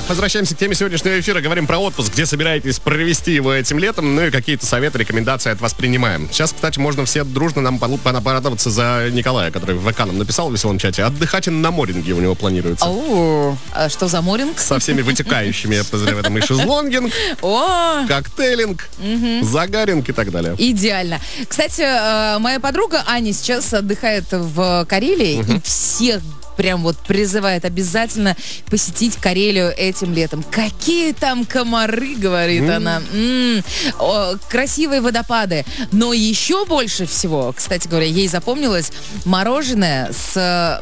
Возвращаемся к теме сегодняшнего эфира. Говорим про отпуск, где собираетесь провести его этим летом, ну и какие-то советы, рекомендации от вас принимаем. Сейчас, кстати, можно все дружно нам порадоваться за Николая, который в ВК нам написал в веселом чате. Отдыхать на моринге у него планируется. А что за моринг? Со всеми вытекающими, я подозреваю, там и шезлонгинг, коктейлинг, загаринг и так далее. Идеально. Кстати, моя подруга Аня сейчас отдыхает в Карелии, и всех прям вот призывает обязательно посетить Карелию этим летом. Какие там комары, говорит она. Красивые водопады. Но еще больше всего, кстати говоря, ей запомнилось мороженое с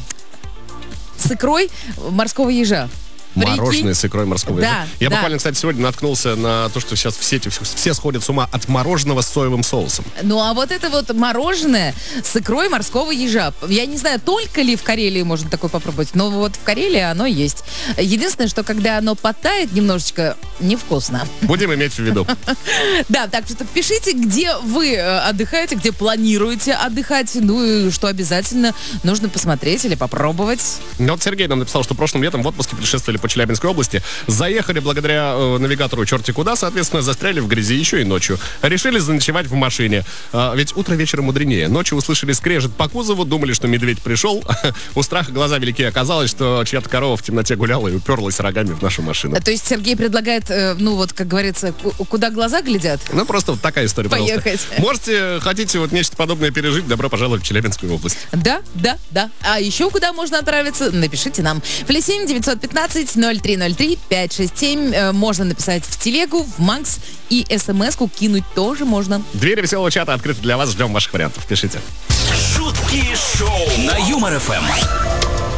икрой морского ежа. Мороженое с икрой морского ежа. Да, Я буквально, кстати, сегодня наткнулся на то, что сейчас в сети все сходят с ума от мороженого с соевым соусом. Ну, а вот это вот мороженое с икрой морского ежа. Я не знаю, только ли в Карелии можно такое попробовать, но вот в Карелии оно есть. Единственное, что когда оно подтает немножечко, невкусно. Будем иметь в виду. Да, так что пишите, где вы отдыхаете, где планируете отдыхать, ну и что обязательно нужно посмотреть или попробовать. Ну, вот Сергей нам написал, что прошлым летом в отпуске путешествовали по Челябинской области, заехали благодаря навигатору черти куда, соответственно, застряли в грязи еще и ночью. Решили заночевать в машине. Ведь утро вечера мудренее. Ночью услышали скрежет по кузову, думали, что медведь пришел. У страха глаза велики. Оказалось, что чья-то корова в темноте гуляла и уперлась рогами в нашу машину. То есть Сергей предлагает, ну вот, как говорится, куда глаза глядят? Ну, просто вот такая история, пожалуйста. Поехать. Хотите вот нечто подобное пережить, добро пожаловать в Челябинскую область. Да. А еще куда можно отправиться? Напишите нам. +7 915 0303 567. Можно написать в телегу, в Макс, и смс-ку кинуть тоже можно. Двери веселого чата открыты для вас. Ждем ваших вариантов. Пишите. Шутки шоу на Юмор ФМ.